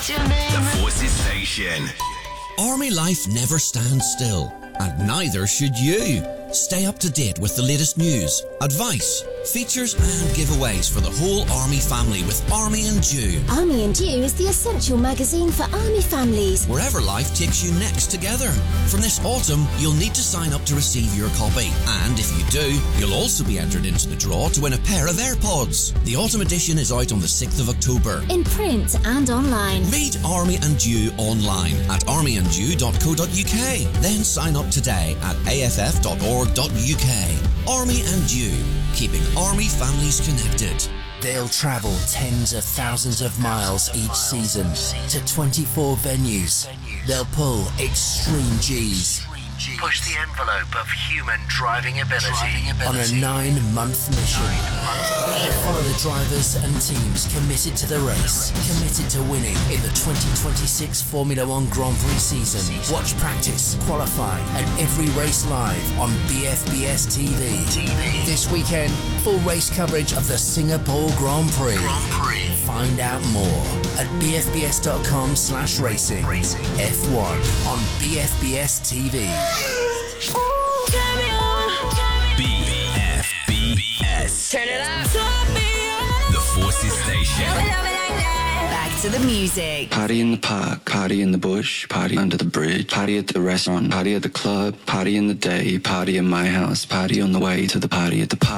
What's your name? The Forces Station. Army life never stands still, and neither should you. Stay up to date with the latest news, advice, features and giveaways for the whole Army family with Army and Dew. Army and Dew is the essential magazine for Army families. Wherever life takes you next together. From this autumn, you'll need to sign up to receive your copy. And if you do, you'll also be entered into the draw to win a pair of AirPods. The autumn edition is out on the 6th of October. In print and online. Read Army and Dew online at armyanddew.co.uk. Then sign up today at aff.org.uk. Army and Dew, keeping Army families connected. They'll travel tens of thousands of miles each season to 24 venues. They'll pull extreme Gs. Push the envelope of human driving ability on a 9-month mission. Follow the drivers and teams committed to the race, committed to winning in the 2026 Formula One Grand Prix season. Watch practice, qualify, and every race live on BFBS TV. This weekend, full race coverage of the Singapore Grand Prix. Find out more at bfbs.com/racing. F1 on BFBS TV. BFBS. Turn it up. The Forces Station. Back to the music. Party in the park, party in the bush, party under the bridge, party at the restaurant, party at the club, party in the day, party in my house, party on the way to the party at the park.